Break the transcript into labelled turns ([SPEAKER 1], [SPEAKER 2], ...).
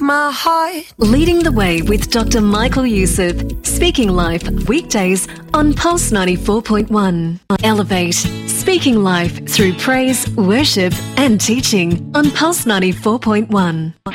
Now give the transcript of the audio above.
[SPEAKER 1] my heart.
[SPEAKER 2] Leading the Way with Dr. Michael Youssef. Speaking Life, weekdays on Pulse 94.1. Elevate. Speaking Life through praise, worship and teaching on Pulse 94.1.